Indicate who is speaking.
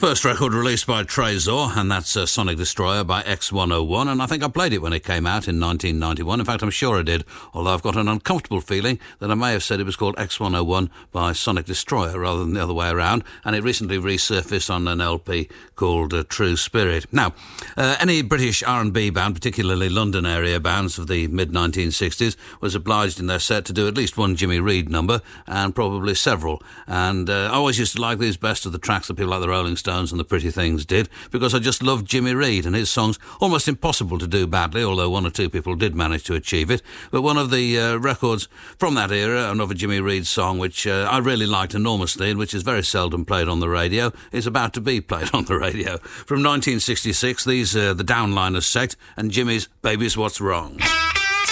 Speaker 1: First record released by Trezor, and that's Sonic Destroyer by X101, and I think I played it when it came out in 1991. In fact, I'm sure I did, although I've got an uncomfortable feeling that I may have said it was called X101 by Sonic Destroyer rather than the other way around, and it recently resurfaced on an LP called True Spirit. Now, any British R&B band, particularly London area bands of the mid-1960s, was obliged in their set to do at least one Jimmy Reed number, and probably several. And I always used to like these best of the tracks that people like the Rolling Stones and the Pretty Things did, because I just loved Jimmy Reed and his songs. Almost impossible to do badly, although one or two people did manage to achieve it. But one of the records from that era, another Jimmy Reed song, which I really liked enormously and which is very seldom played on the radio, is about to be played on the radio. From 1966, these are the Downliners sect and Jimmy's Baby's What's Wrong.